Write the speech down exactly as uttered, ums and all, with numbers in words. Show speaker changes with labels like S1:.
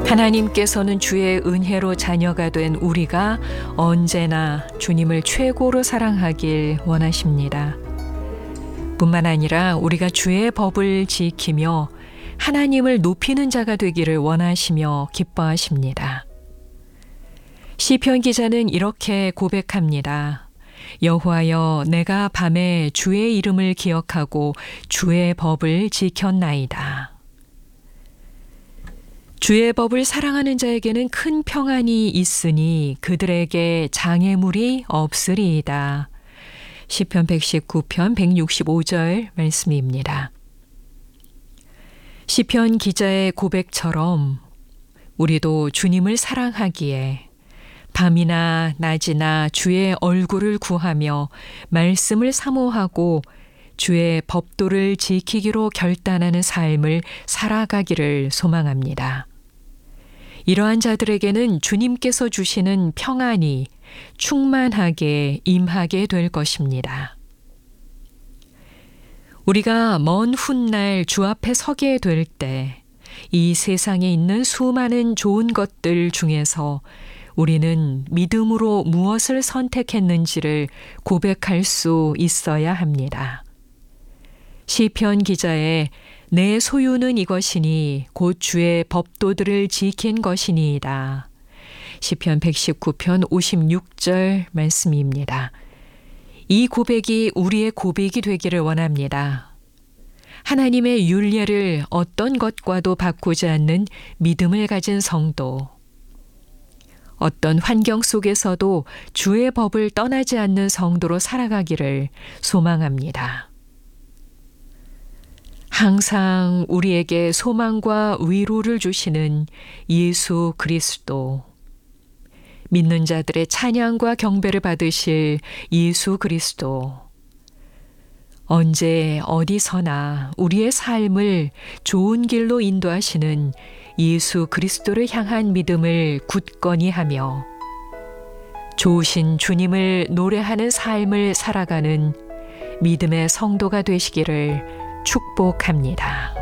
S1: 하나님께서는 주의 은혜로 자녀가 된 우리가 언제나 주님을 최고로 사랑하길 원하십니다. 뿐만 아니라 우리가 주의 법을 지키며 하나님을 높이는 자가 되기를 원하시며 기뻐하십니다. 시편 기자는 이렇게 고백합니다. 여호와여, 내가 밤에 주의 이름을 기억하고 주의 법을 지켰나이다. 주의 법을 사랑하는 자에게는 큰 평안이 있으니 그들에게 장애물이 없으리이다. 시편 백십구 편 백육십오 절 말씀입니다. 시편 기자의 고백처럼 우리도 주님을 사랑하기에 밤이나 낮이나 주의 얼굴을 구하며 말씀을 사모하고 주의 법도를 지키기로 결단하는 삶을 살아가기를 소망합니다. 이러한 자들에게는 주님께서 주시는 평안이 충만하게 임하게 될 것입니다. 우리가 먼 훗날 주 앞에 서게 될 때 이 세상에 있는 수많은 좋은 것들 중에서 우리는 믿음으로 무엇을 선택했는지를 고백할 수 있어야 합니다. 시편 기자의 내 소유는 이것이니 곧 주의 법도들을 지킨 것이니이다. 시편 백십구 편 오십육 절 말씀입니다. 이 고백이 우리의 고백이 되기를 원합니다. 하나님의 율례를 어떤 것과도 바꾸지 않는 믿음을 가진 성도, 어떤 환경 속에서도 주의 법을 떠나지 않는 성도로 살아가기를 소망합니다. 항상 우리에게 소망과 위로를 주시는 예수 그리스도, 믿는 자들의 찬양과 경배를 받으실 예수 그리스도, 언제 어디서나 우리의 삶을 좋은 길로 인도하시는 예수 그리스도를 향한 믿음을 굳건히 하며 좋으신 주님을 노래하는 삶을 살아가는 믿음의 성도가 되시기를 축복합니다.